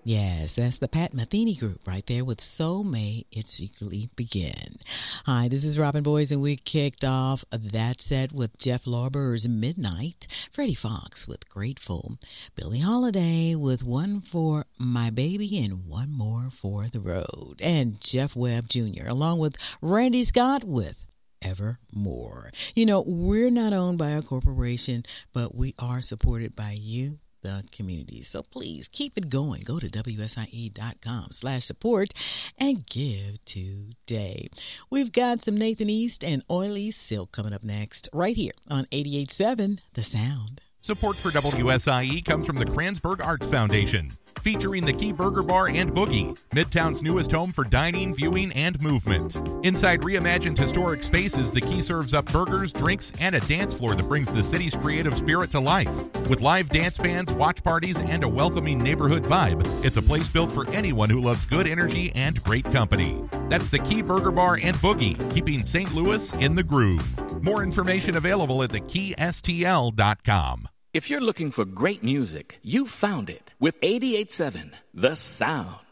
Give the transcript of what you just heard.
Yes, that's the Pat Metheny Group right there with So May It Secretly Begin. Hi, this is Robin Boys, and we kicked off that set with Jeff Lorber's Midnight, Freddie Fox with Grateful, Billie Holiday with One for My Baby and One More for the Road, and Jeff Webb Jr. along with Randy Scott with Evermore. You know, we're not owned by a corporation, but we are supported by you, the community. So please keep it going. Go to WSIE.com/support and give today. We've got some Nathan East and Oily Silk coming up next right here on 88.7 The Sound. Support for WSIE comes from the Kranzberg Arts Foundation, featuring the Key Burger Bar and Boogie, Midtown's newest home for dining, viewing, and movement. Inside reimagined historic spaces, the Key serves up burgers, drinks, and a dance floor that brings the city's creative spirit to life. With live dance bands, watch parties, and a welcoming neighborhood vibe, it's a place built for anyone who loves good energy and great company. That's the Key Burger Bar and Boogie, keeping St. Louis in the groove. More information available at thekeystl.com. If you're looking for great music, you found it with 88.7 The Sound.